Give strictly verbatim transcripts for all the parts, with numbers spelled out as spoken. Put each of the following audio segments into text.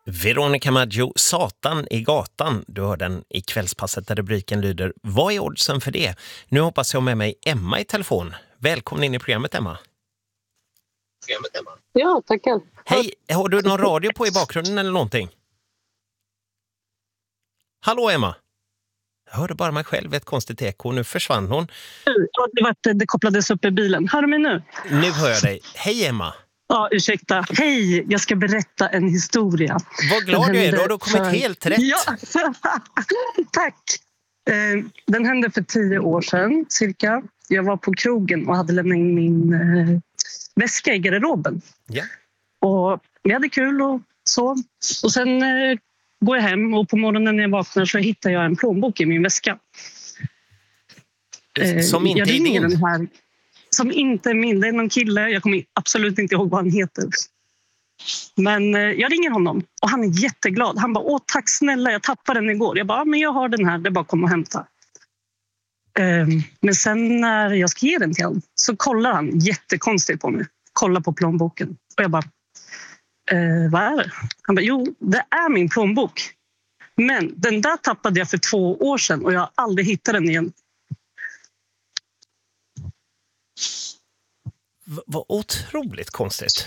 Veronica Maggio, Satan i gatan. Du hör den i kvällspasset där rubriken lyder: vad är oddsen för det? Nu hoppas jag med mig Emma i telefon. Välkommen in i programmet, Emma. Programmet, Emma. Ja, tackar. Hej, har du någon radio på i bakgrunden eller någonting? Hallå, Emma. Jag hörde bara mig själv, ett konstigt eko. Nu försvann hon. Ja, det, var, det kopplades upp i bilen. Hör du mig nu? Nu hör jag dig. Hej, Emma. Ja, ursäkta. Hej, jag ska berätta en historia. Vad glad jag är, då har du kommit för... helt rätt. Ja, tack. Eh, den hände för tio år sedan, cirka. Jag var på krogen och hade lämnat in min eh, väska i garderoben. Ja. Och vi hade kul och så. Och sen eh, går jag hem och på morgonen när jag vaknar så hittar jag en plånbok i min väska. Eh, Som inte jag är din? Den här. Som inte är min. Det är någon kille. Jag kommer absolut inte ihåg vad han heter. Men eh, jag ringer honom. Och han är jätteglad. Han bara, åh tack snälla, jag tappade den igår. Jag bara, men jag har den här. Det är bara att komma och hämta. Eh, men sen när jag ska ge den till honom så kollar han jättekonstigt på mig. Kollar på plånboken. Och jag bara, eh, vad är det? Han bara, jo, det är min plånbok. Men den där tappade jag för två år sedan. Och jag har aldrig hittat den igen. Vad otroligt konstigt.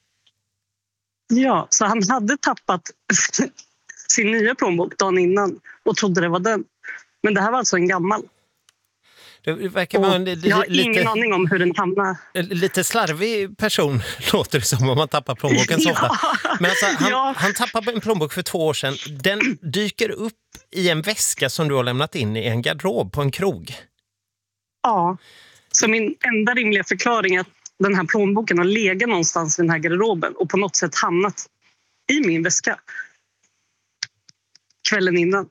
Ja, så han hade tappat sin nya plånbok dagen innan och trodde det var den. Men det här var alltså en gammal. Det verkar vara en, jag har lite, ingen aning om hur den hamnar. Lite slarvig person låter det som om man tappar plånboken så ofta. Ja. Men alltså, han, Ja. han tappade en plånbok för två år sedan. Den dyker upp i en väska som du har lämnat in i en garderob på en krog. Ja, så min enda rimliga förklaring är att den här plånboken har legat någonstans i den här garderoben och på något sätt hamnat i min väska kvällen innan.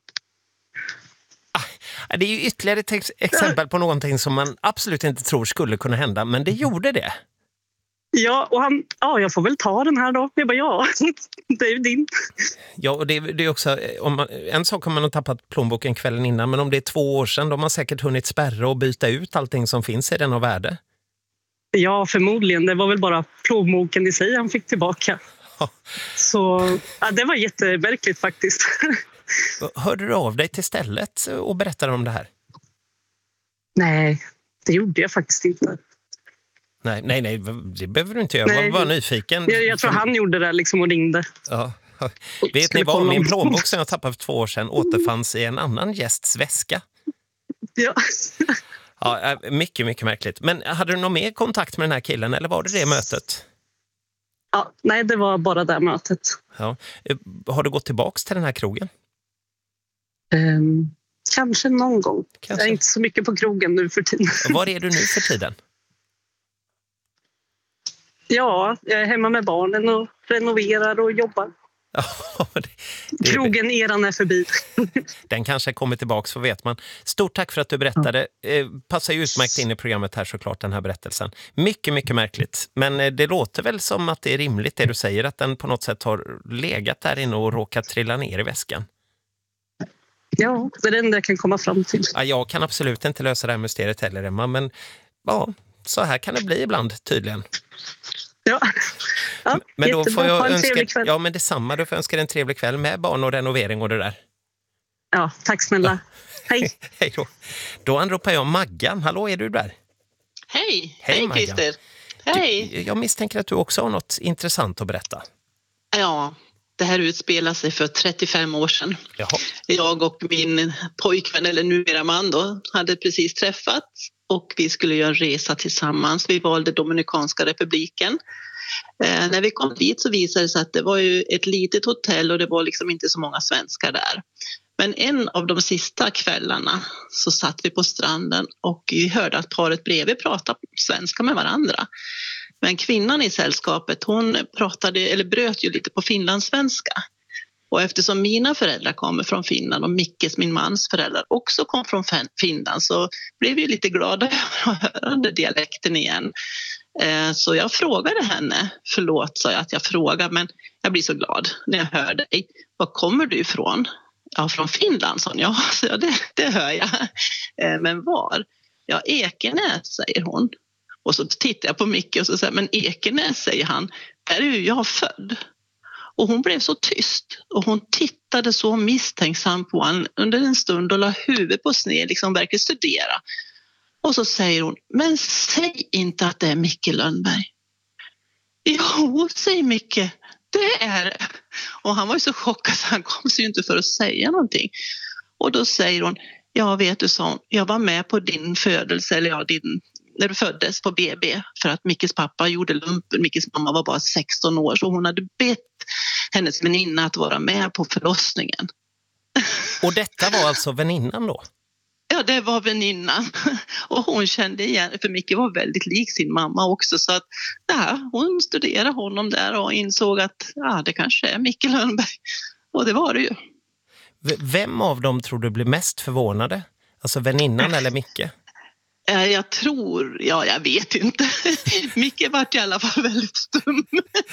Ah, det är ju ytterligare ett ex- exempel på någonting som man absolut inte tror skulle kunna hända, men det gjorde det. Ja, och han, ja, jag får väl ta den här då. Jag bara, ja, det är ju din. Ja, och det, det är också, om man, en sak om man har tappat plånboken kvällen innan, men om det är två år sedan, då har man säkert hunnit spärra och byta ut allting som finns i den av värde. Ja, förmodligen. Det var väl bara plånboken i sig han fick tillbaka. Ja. Så ja, det var jätteverkligt faktiskt. Hörde du av dig till stället och berättade om det här? Nej, det gjorde jag faktiskt inte. Nej, nej, nej, det behöver du inte göra. Jag var bara nyfiken. Jag, jag tror han gjorde det liksom och ringde. Ja. Vet ni vad? Min plånbok som jag tappade för två år sedan återfanns i en annan gästs väska. Ja. Ja, mycket, mycket märkligt. Men hade du någon mer kontakt med den här killen eller var det det mötet? Ja, nej, det var bara det mötet. Ja. Har du gått tillbaks till den här krogen? Um, kanske någon gång. Kanske. Jag är inte så mycket på krogen nu för tiden. Var är du nu för tiden? Ja, jag är hemma med barnen och renoverar och jobbar. Ja, det, det, krogen eran är förbi. Den kanske kommer tillbaks, vad vet man. Stort tack för att du berättade. Eh, passar ju utmärkt in i programmet här såklart, den här berättelsen. Mycket, mycket märkligt. Men eh, det låter väl som att det är rimligt det du säger, att den på något sätt har legat där inne och råkat trilla ner i väskan. Ja, det är det enda jag kan komma fram till. Ja, jag kan absolut inte lösa det här mysteriet heller, Emma, men ja, så här kan det bli ibland tydligen. Ja, ja men då får jag en önska, ja, men detsamma, då får jag önska dig en trevlig kväll med barn och renovering och det där. Ja, tack snälla. Hej. Hej då. Då anropar jag Maggan. Hallå, är du där? Hej, hej, hej Christer. Hej. Du, jag misstänker att du också har något intressant att berätta. Ja, det här utspelar sig för trettiofem år sedan. Jaha. Jag och min pojkvän, eller numera man då, hade precis träffats. Och vi skulle göra en resa tillsammans. Vi valde Dominikanska republiken. Eh, när vi kom dit så visade det sig att det var ju ett litet hotell och det var liksom inte så många svenskar där. Men en av de sista kvällarna så satt vi på stranden och vi hörde att paret bredvid pratade svenska med varandra. Men kvinnan i sällskapet, hon pratade, eller bröt ju lite på finlandssvenska. Och eftersom mina föräldrar kommer från Finland och Mickes, min mans föräldrar, också kom från Finland, så blev vi lite glada över att höra den dialekten igen. Så jag frågade henne, förlåt sa jag att jag frågar, men jag blir så glad när jag hör dig. Var kommer du ifrån? Ja, från Finland, sa hon. Ja, så ja det, det hör jag. Men var? Ja, Ekenäs, säger hon. Och så tittar jag på Micke och så säger men Ekenäs, säger han, där är ju jag född. Och hon blev så tyst och hon tittade så misstänksam på honom under en stund och la huvudet på sned, liksom verkligen studera. Och så säger hon, men säg inte att det är Micke Lönnberg. Jo, säg Micke, det är det. Och han var ju så chockad så han kom sig ju inte för att säga någonting. Och då säger hon, ja vet du, så jag var med på din födelse, eller ja, din, när du föddes på B B, för att Mickes pappa gjorde lumpen. Mickes mamma var bara sexton år, så hon hade bett hennes väninna att vara med på förlossningen. Och detta var alltså väninnan då? Ja, det var väninnan. Och hon kände igen, för Micke var väldigt lik sin mamma också, så att ja, hon studerade honom där och insåg att ja, det kanske är Micke Lönnberg. Och det var det ju. V- vem av dem tror du blir mest förvånade? Alltså väninnan eller Micke? Jag tror, ja jag vet inte. Micke var i alla fall väldigt stum.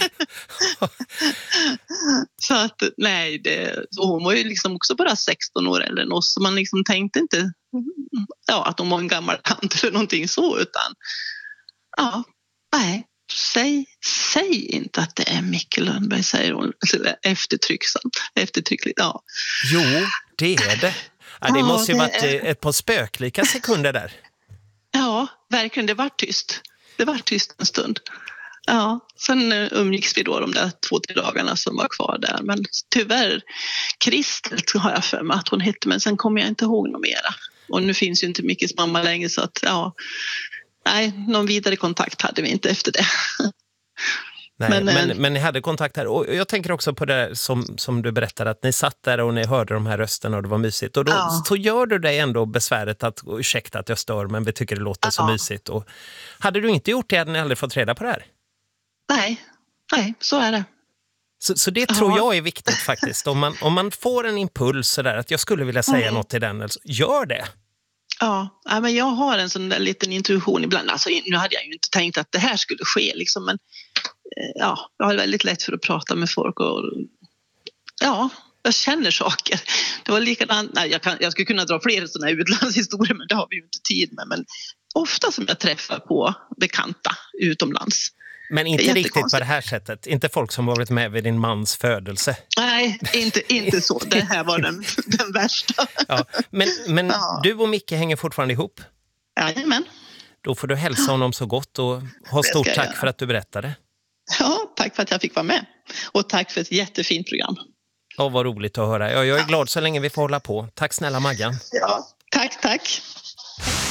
Så att nej, det, hon var ju liksom också bara sexton år eller något, så man liksom tänkte inte ja, att hon var en gammal tant eller någonting så, utan ja, nej, säg, säg inte att det är Micke Lönnberg, säger hon eftertrycksamt, eftertryckligt, ja. Jo, det är det. Ja, det ja, måste ju det varit är... ett par spöklika sekunder där. Ja, verkligen, det var tyst. Det var tyst en stund. Ja, sen umgicks vi då de där två, tre dagarna som var kvar där. Men tyvärr, Kristel har jag för mig att hon hette, men sen kommer jag inte ihåg något mera. Och nu finns ju inte Mickes mamma längre, så att ja, nej, någon vidare kontakt hade vi inte efter det. Nej, men, men, men, men ni hade kontakt här. Och jag tänker också på det som, som du berättade, att ni satt där och ni hörde de här rösterna och det var mysigt. Och då ja. så gör du dig ändå besväret att, ursäkta att jag stör, men vi tycker det låter ja. så mysigt. Och hade du inte gjort det hade ni aldrig fått reda på det här. Nej, nej, så är det. Så, så det tror jag är viktigt faktiskt. Om man, om man får en impuls så där, att jag skulle vilja säga mm. något till den, alltså, gör det. Ja, men jag har en sån där liten intuition ibland. Alltså, nu hade jag ju inte tänkt att det här skulle ske, liksom, men ja, jag har väldigt lätt för att prata med folk och ja, jag känner saker. Det var likadant, nej, jag, kan, jag skulle kunna dra fler sådana här utlandshistorier, men det har vi ju inte tid med. Men ofta som jag träffar på bekanta utomlands. Men inte riktigt på det här sättet. Inte folk som har varit med vid din mans födelse. Nej, inte, inte så. Det här var den, den värsta. Ja, men men ja. Du och Micke hänger fortfarande ihop? Jajamän. Då får du hälsa honom så gott och ha stort tack göra. För att du berättade. Ja, tack för att jag fick vara med. Och tack för ett jättefint program. Ja, vad roligt att höra. Ja, jag är glad så länge vi får hålla på. Tack snälla Maggan. Ja, tack, tack.